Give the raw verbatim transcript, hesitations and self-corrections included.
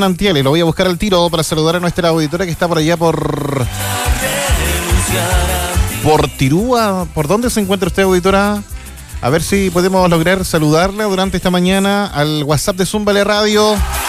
Antiel, lo voy a buscar al tiro para saludar a nuestra auditora que está por allá por... Por Tirúa. ¿Por dónde se encuentra usted, auditora? A ver si podemos lograr saludarla durante esta mañana al WhatsApp de Zúmbale Radio.